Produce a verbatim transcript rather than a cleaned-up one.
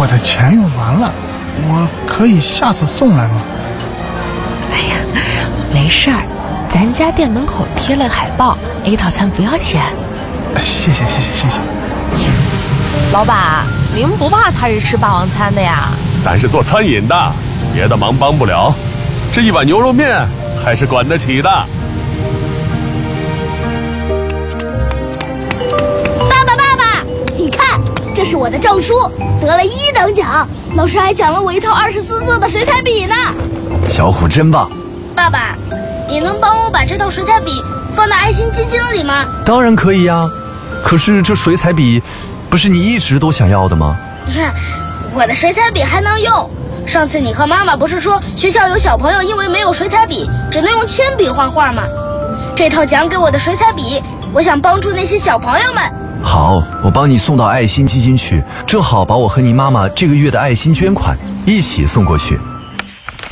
我的钱用完了，我可以下次送来吗？ 哎呀，没事儿，咱家店门口贴了海报 ，A 套餐不要钱。 哎，谢谢谢谢谢谢。 老板，您不怕他是吃霸王餐的呀？ 咱是做餐饮的，别的忙帮不了，这一碗牛肉面还是管得起的。 爸爸爸爸，你看，这是我的证书，得了一等奖，老师还奖了我一套二十四色的水彩笔呢。 小虎真棒。 爸爸，你能帮我把这套水彩笔放到爱心基金里吗？ 当然可以呀，可是这水彩笔不是你一直都想要的吗？ 我的水彩笔还能用。上次你和妈妈不是说学校有小朋友因为没有水彩笔，只能用铅笔画画吗？这套奖给我的水彩笔，我想帮助那些小朋友们。 好，我帮你送到爱心基金去，正好把我和你妈妈这个月的爱心捐款一起送过去。